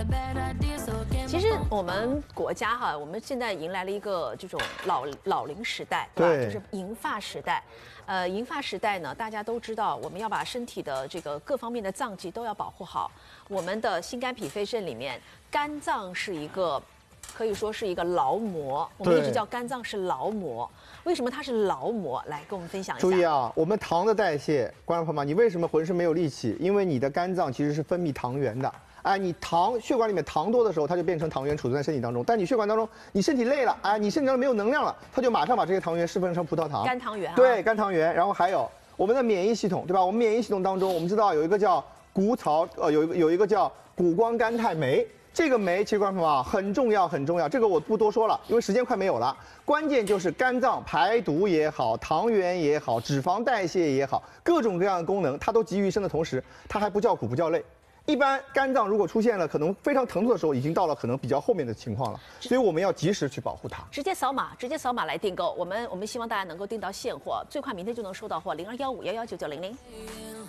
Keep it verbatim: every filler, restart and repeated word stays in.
其实我们国家哈，我们现在迎来了一个这种老老龄时代， 对， 就是银发时代。呃，银发时代呢，大家都知道，我们要把身体的这个各方面的脏器都要保护好。我们的心肝脾肺肾里面，肝脏是一个。可以说是一个劳模，我们一直叫肝脏是劳模。为什么它是劳模？来跟我们分享一下。 注意啊，我们糖的代谢，观众朋友们，你为什么浑身没有力气？因为你的肝脏其实是分泌糖原的。哎，你糖血管里面糖多的时候，它就变成糖原储存在身体当中。但你血管当中，你身体累了，哎，你身体当中没有能量了，它就马上把这些糖原释放成葡萄糖。 肝糖原、啊。 对，肝糖原。然后还有我们的免疫系统，对吧？我们免疫系统当中，我们知道有一个叫谷草，呃，有一个有一个叫谷胱甘肽酶。这个酶其实观众朋友啊很重要很重要，这个我不多说了，因为时间快没有了。关键就是肝脏排毒也好，糖原也好，脂肪代谢也好，各种各样的功能它都集于一身的同时，它还不叫苦不叫累。一般肝脏如果出现了可能非常疼痛的时候，已经到了可能比较后面的情况了，所以我们要及时去保护它。 直接扫码，直接扫码来订购，我们我们希望大家能够订到现货，最快明天就能收到货，零二幺五幺幺九九零零。